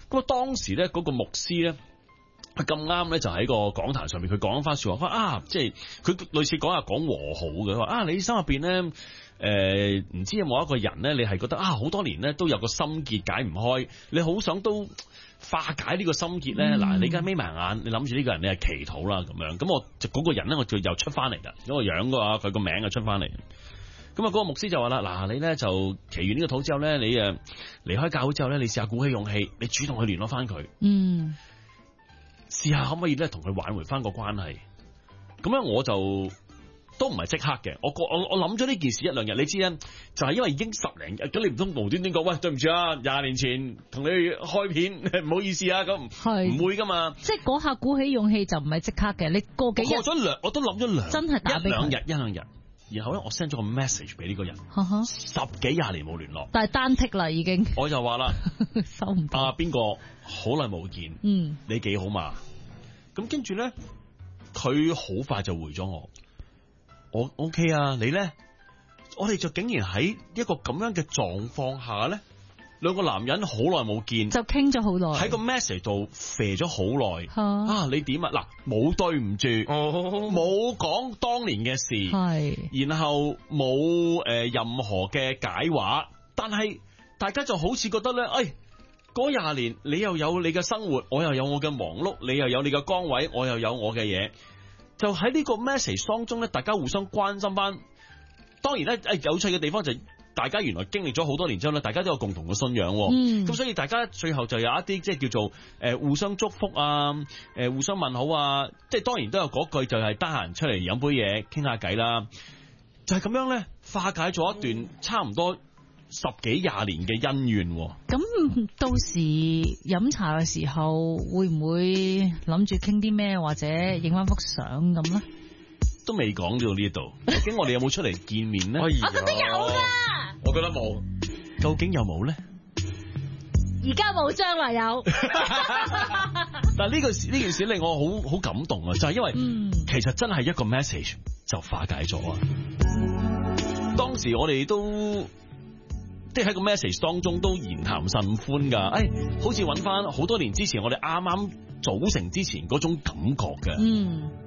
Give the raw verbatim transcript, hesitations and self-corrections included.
咁啊，當時咧嗰個牧師咧。佢咁啱咧，就喺個講壇上面，佢講翻說話，啊，即係佢類似講下講和好嘅，佢話啊，你心入邊咧，誒、呃，唔知有冇一個人咧，你係覺得啊，好多年咧都有個心結解唔開，你好想都化解呢個心結咧。嗱、嗯，你而家眯埋眼，你諗住呢個人，你係祈禱啦，咁樣，咁我就嗰個人咧，我就又出翻嚟啦，嗰、那個樣嘅話，佢個名就出翻嚟。咁啊，嗰個牧師就話啦，嗱，你咧就祈完呢個禱之後咧，你誒離開教會之後咧，你試下鼓起勇氣，你主動去聯絡翻佢。嗯。試下可唔可以咧同佢挽回翻個關係？咁樣我就都唔係即刻嘅。我我我諗咗呢件事一兩日，你知咧，就係、是、因為已經十零日，咁你唔通無端端講，喂，對唔住啊，廿年前同你開片，唔好意思啊，咁係唔會噶嘛。即係嗰下鼓起勇氣就唔係即刻嘅，你過幾日過咗兩，我都諗咗兩，真係打俾佢一兩日一兩日。然後咧，我 send 咗個 message 俾呢個人，呵呵十幾廿年冇聯絡，但係單剔啦已經。我就話啦，收唔到啊，邊個好耐冇見，嗯，你幾好嘛？咁跟住咧，佢好快就回咗我，我 OK 啊，你咧，我哋就竟然喺一個咁樣嘅狀況下咧。兩個男人好耐冇見，就傾咗好耐，喺個 message 度肥咗好耐。啊，你點啊？嗱，冇對唔住，冇講當年嘅事，係，然後冇誒、呃、任何嘅解話，但係大家就好似覺得咧，誒，嗰廿年你又有你嘅生活，我又有我嘅忙碌，你又有你嘅崗位，我又有我嘅嘢，就喺呢個 message 當中咧，大家互相關心翻。當然咧，誒，有趣嘅地方就係。大家原來經歷咗好多年之後咧，大家都有共同嘅信仰，咁、嗯、所以大家最後就有一啲即係叫做誒、呃、互相祝福啊，誒、呃、互相問好啊，即係當然都有嗰句就係得閒出嚟飲杯嘢傾下偈啦，就係、是、咁樣咧化解咗一段差唔多十幾廿年嘅恩怨。咁到時飲茶嘅時候會唔會諗住傾啲咩，或者影翻幅相咁咧？都未講到呢度，究竟我哋有冇出嚟見面咧？我覺得有噶，我覺得冇。究竟有冇咧？而家冇，將來有。但係呢個呢件事令我好好感動啊！就係、是、因為、嗯、其實真係一個 message 就化解咗啊！當時我哋都即係喺個 message 當中都言談甚歡噶，誒、哎，好似揾翻好多年之前我哋啱啱組成之前嗰種感覺嘅。嗯。